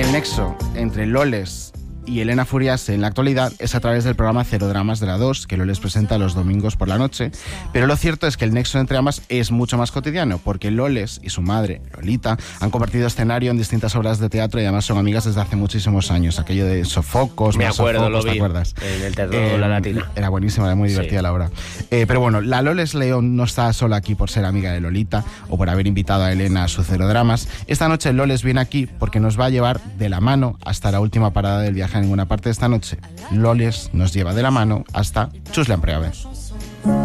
el nexo entre Loles y Elena Furiase en la actualidad es a través del programa Cero Dramas de la 2, que Loles presenta los domingos por la noche. Pero lo cierto es que el nexo entre ambas es mucho más cotidiano, porque Loles y su madre, Lolita, han compartido escenario en distintas obras de teatro y además son amigas desde hace muchísimos años. Aquello de Sofocos, me acuerdo, Sofocos, lo vi, ¿te acuerdas? En el Teatro de la Latina. Era buenísima, era muy divertida la obra. Pero bueno, la Loles León no está sola aquí por ser amiga de Lolita o por haber invitado a Elena a su Cero Dramas. Esta noche Loles viene aquí porque nos va a llevar de la mano hasta la última parada del viaje a ninguna parte de esta noche. Loles nos lleva de la mano hasta Chuslan Preave.